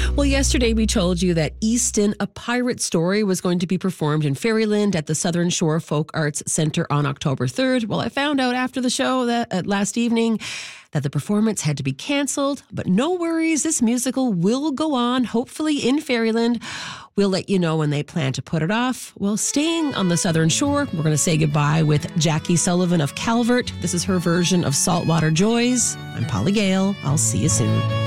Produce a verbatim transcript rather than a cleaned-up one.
Well, yesterday we told you that Easton, A Pirate Story, was going to be performed in Fairyland at the Southern Shore Folk Arts Center on October third. Well, I found out after the show that uh, last evening that the performance had to be canceled, but no worries, this musical will go on, hopefully in Fairyland. We'll let you know when they plan to put it off. Well, staying on the Southern Shore, we're going to say goodbye with Jackie Sullivan of Calvert. This is her version of Saltwater Joys. I'm Polly Gale. I'll see you soon.